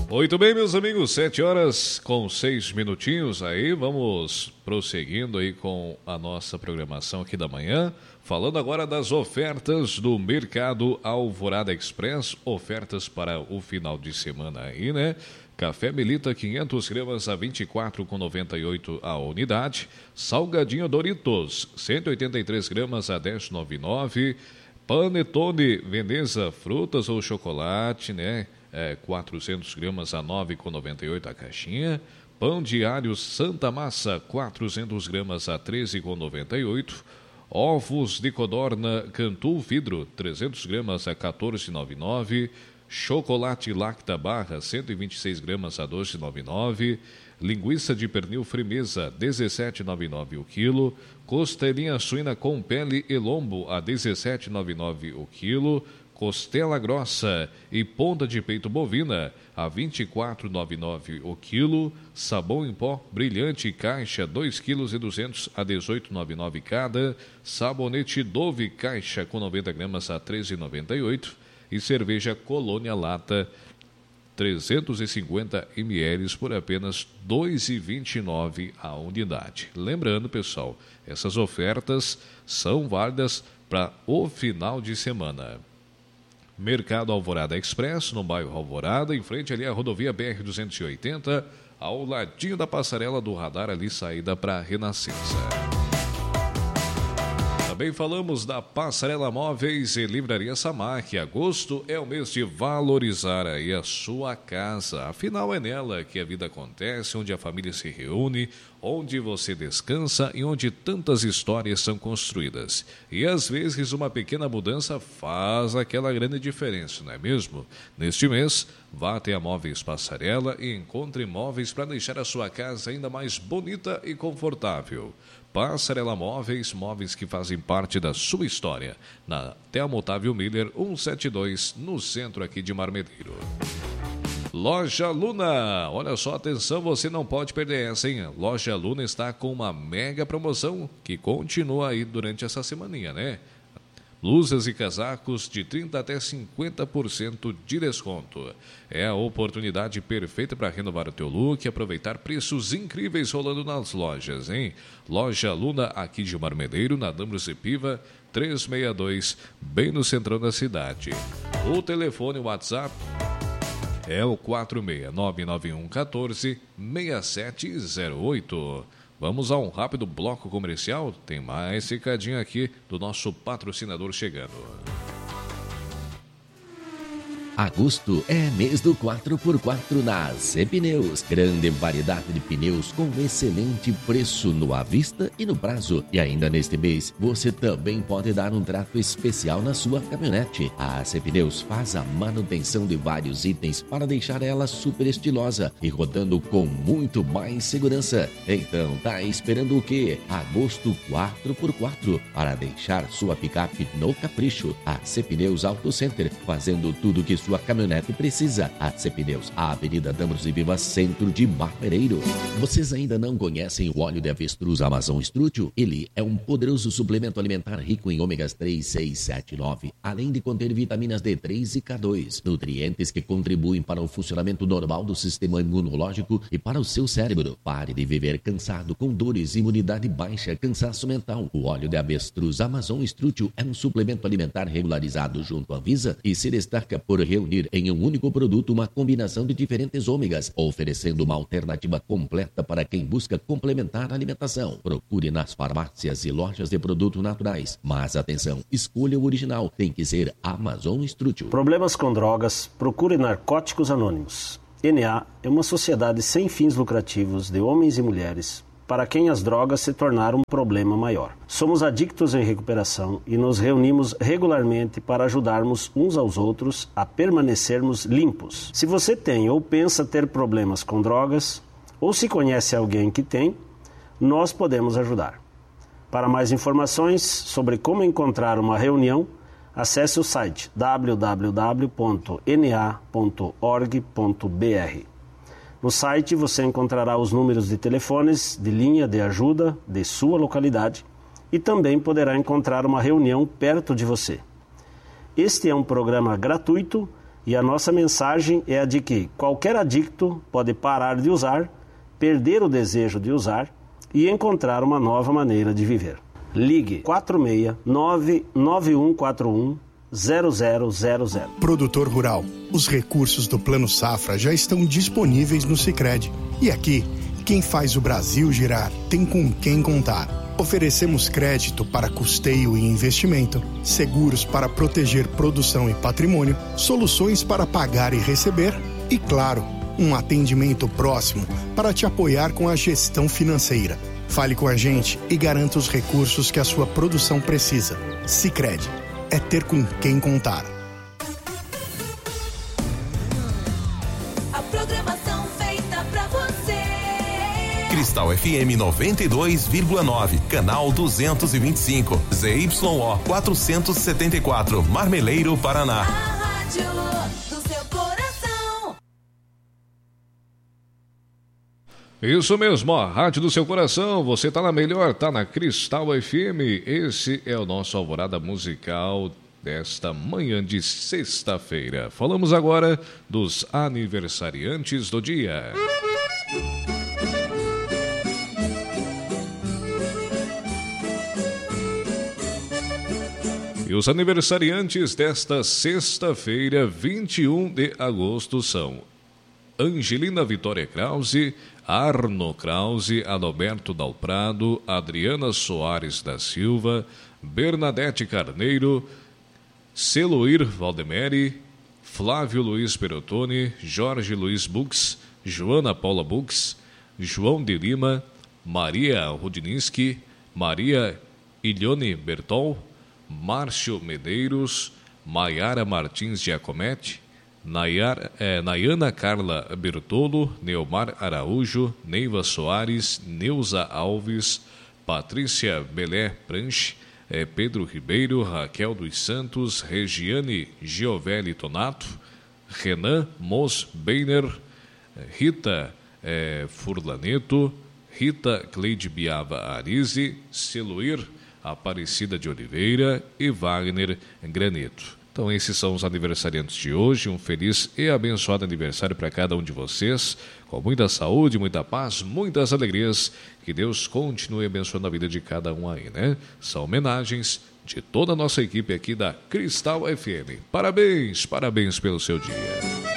Muito bem, meus amigos, 7h06 aí, vamos prosseguindo aí com a nossa programação aqui da manhã, falando agora das ofertas do Mercado Alvorada Express, ofertas para o final de semana aí, né? Café Melita 500 gramas a R$ 24,98 a unidade, Salgadinho Doritos 183 gramas a R$ 10,99, Panetone Veneza, frutas ou chocolate, né? 400 gramas a R$ 9,98 a caixinha. Pão diário Santa Massa, 400 gramas a R$ 13,98. Ovos de codorna Cantu Vidro, 300 gramas a R$ 14,99. Chocolate Lacta Barra, 126 gramas a R$ 12,99. Linguiça de pernil Frimeza, R$ 17,99 o quilo. Costelinha suína com pele e lombo, a R$ 17,99 o quilo. Costela grossa e ponta de peito bovina, a R$ 24,99 o quilo. Sabão em pó brilhante caixa, 2,2 kg a R$ 18,99 cada. Sabonete Dove caixa com 90 gramas a R$ 13,98. E cerveja Colônia Lata, 350 ml por apenas R$ 2,29 a unidade. Lembrando, pessoal, essas ofertas são válidas para o final de semana. Mercado Alvorada Express, no bairro Alvorada, em frente ali à rodovia BR-280, ao ladinho da passarela do radar, ali saída para a Renascença. Também falamos da Passarela Móveis e Livraria Samac. Agosto é o mês de valorizar aí a sua casa. Afinal, é nela que a vida acontece, onde a família se reúne, onde você descansa e onde tantas histórias são construídas. E às vezes uma pequena mudança faz aquela grande diferença, não é mesmo? Neste mês, vá até a Móveis Passarela e encontre móveis para deixar a sua casa ainda mais bonita e confortável. Passarela Móveis, móveis que fazem parte da sua história. Na Telmo Otávio Miller, 172, no centro aqui de Marmeleiro. Loja Luna, olha só, atenção, você não pode perder essa, hein? Loja Luna está com uma mega promoção que continua aí durante essa semaninha, né? Blusas e casacos de 30% até 50% de desconto. É a oportunidade perfeita para renovar o teu look e aproveitar preços incríveis rolando nas lojas, hein? Loja Luna, aqui de Marmeleiro, na Damros e Piva, 362, bem no centrão da cidade. O telefone, o WhatsApp, é o 46991146708. Vamos a um rápido bloco comercial. Tem mais recadinho aqui do nosso patrocinador chegando. Agosto é mês do 4x4 na Zé Pneus. Grande variedade de pneus com excelente preço no à vista e no prazo. E ainda neste mês, você também pode dar um trato especial na sua caminhonete. A Zé Pneus faz a manutenção de vários itens para deixar ela super estilosa e rodando com muito mais segurança. Então, tá esperando o quê? Agosto 4x4 para deixar sua picape no capricho. A Zé Pneus Auto Center, fazendo tudo que sua caminhonete precisa. A C Pneus, a Avenida Damros e Viva, centro de Marmeleiro. Vocês ainda não conhecem o óleo de avestruz Amazon Strútil? Ele é um poderoso suplemento alimentar rico em ômegas 3, 6, 7 e 9, além de conter vitaminas D3 e K2, nutrientes que contribuem para o funcionamento normal do sistema imunológico e para o seu cérebro. Pare de viver cansado, com dores, imunidade baixa, cansaço mental. O óleo de avestruz Amazon Strútil é um suplemento alimentar regularizado junto à Anvisa e se destaca por reunir em um único produto uma combinação de diferentes ômegas, oferecendo uma alternativa completa para quem busca complementar a alimentação. Procure nas farmácias e lojas de produtos naturais. Mas atenção, escolha o original, tem que ser Amazon Strútil. Problemas com drogas? Procure Narcóticos Anônimos. NA é uma sociedade sem fins lucrativos de homens e mulheres para quem as drogas se tornaram um problema maior. Somos adictos em recuperação e nos reunimos regularmente para ajudarmos uns aos outros a permanecermos limpos. Se você tem ou pensa ter problemas com drogas, ou se conhece alguém que tem, nós podemos ajudar. Para mais informações sobre como encontrar uma reunião, acesse o site www.na.org.br. No site você encontrará os números de telefones de linha de ajuda de sua localidade e também poderá encontrar uma reunião perto de você. Este é um programa gratuito E a nossa mensagem é a de que qualquer adicto pode parar de usar, perder o desejo de usar e encontrar uma nova maneira de viver. Ligue 469-9141-0000. Produtor rural, os recursos do Plano Safra já estão disponíveis no Sicredi. E aqui, quem faz o Brasil girar tem com quem contar. Oferecemos crédito para custeio e investimento, seguros para proteger produção e patrimônio, soluções para pagar e receber e, claro, um atendimento próximo para te apoiar com a gestão financeira. Fale com a gente e garanta os recursos que a sua produção precisa. Sicredi, é ter com quem contar. A programação feita pra você. Cristal FM 92,9, canal 225, ZYO 474, Marmeleiro, Paraná. A rádio do seu coração. Isso mesmo, a rádio do seu coração, você tá na melhor, tá na Cristal FM. Esse é o nosso Alvorada Musical desta manhã de sexta-feira. Falamos agora dos aniversariantes do dia. E os aniversariantes desta sexta-feira, 21 de agosto, são Angelina Vitória Krause, Arno Krause, Adalberto Dalprado, Adriana Soares da Silva, Bernadette Carneiro, Celoir Valdemeri, Flávio Luiz Perotoni, Jorge Luiz Bux, Joana Paula Bux, João de Lima, Maria Rudinski, Maria Ilione Bertol, Márcio Medeiros, Maiara Martins Giacometti, Nayana Carla Bertolo, Neomar Araújo, Neiva Soares, Neuza Alves, Patrícia Belé Pranche, Pedro Ribeiro, Raquel dos Santos, Regiane Giovelli Tonato, Renan Mos Beiner, Rita Furlaneto, Rita Cleide Biava Arise, Celuir Aparecida de Oliveira e Wagner Graneto. Então esses são os aniversariantes de hoje. Um feliz e abençoado aniversário para cada um de vocês, com muita saúde, muita paz, muitas alegrias. Que Deus continue abençoando a vida de cada um aí, né? São homenagens de toda a nossa equipe aqui da Cristal FM. Parabéns, parabéns pelo seu dia.